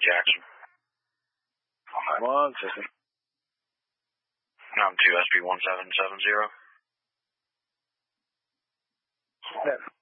Jackson. 1 second. I'm 2 SB 1770. Yeah.